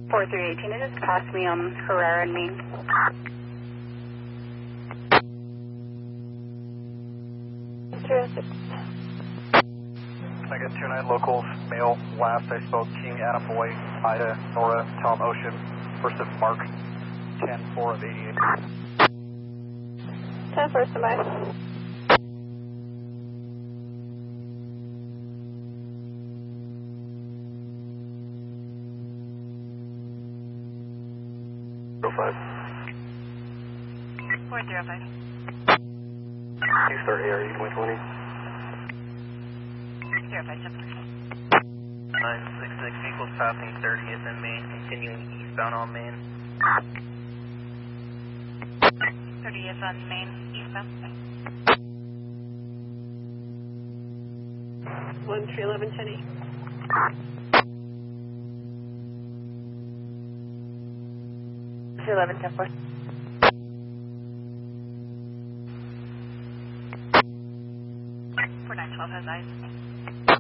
4318, it just passed me on Herrera and Main. I got 29 locals, male, last I spoke, King, Adam Boy, Ida, Nora, Tom Ocean, first of Mark, 10-4 of 88. 10 first of Mark. Go 5. 405. You start ARE 2020. 966 equals passing 30th in Main, continuing eastbound on Main. 30th on Main, eastbound. 1311 10 11 10 4. 4912 has eyes.